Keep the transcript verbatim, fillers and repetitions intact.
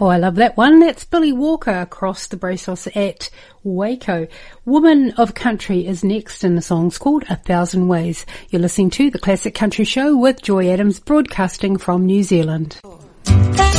Oh, I love that one. That's Billy Walker across the Braceos at Waco. Woman of Country is next, and the song's called A Thousand Ways. You're listening to The Classic Country Show with Joy Adams, broadcasting from New Zealand.